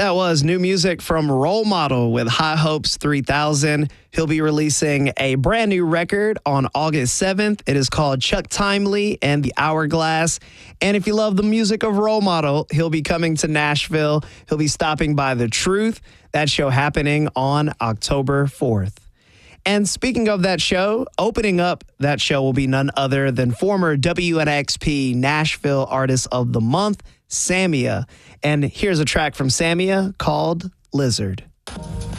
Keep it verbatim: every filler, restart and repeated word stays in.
That was new music from Role Model with High Hopes three thousand. He'll be releasing a brand new record on August seventh. It is called Chuck Timely and the Hourglass. And if you love the music of Role Model, he'll be coming to Nashville. He'll be stopping by The Truth. That show happening on October fourth. And speaking of that show, opening up that show will be none other than former W N X P Nashville Artist of the Month, Samia. And here's a track from Samia called Lizard.